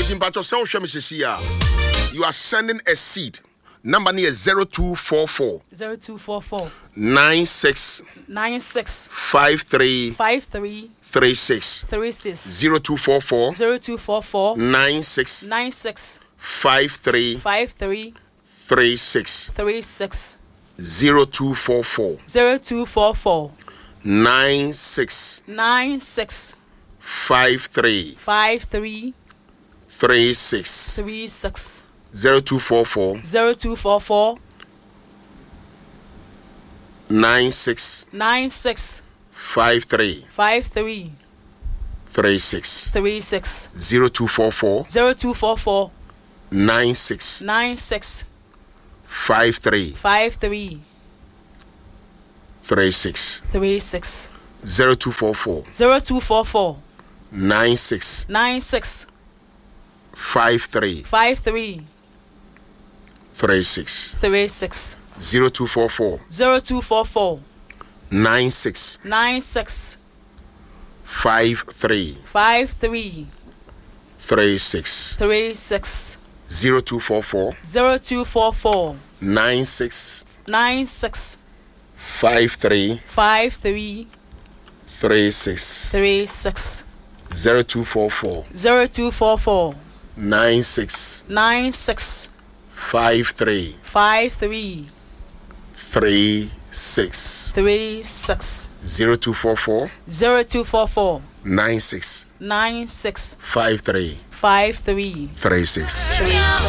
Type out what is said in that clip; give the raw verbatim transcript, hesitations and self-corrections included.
Mpacho sell Shemisia. You are sending a seed. Number near zero two four four zero two four four nine six nine six five three five three three six three six zero two four four zero two four four nine six nine six five three five three three six three six zero two four four zero two four four nine six nine six five three five three three six three six zero two four four zero two four four nine six nine six five three five three three six three six zero two four four zero two four four nine six nine six five three five three three six three six zero two four four zero two four four nine six nine six five three five three three six three six zero two four four zero two four four nine six nine six five three five three three six three six zero two four four zero two four four nine six nine six five three five three three six three six zero two four four zero two four four nine six nine six five three five three three six three six zero two four four zero two four four nine six nine six five three five three three six.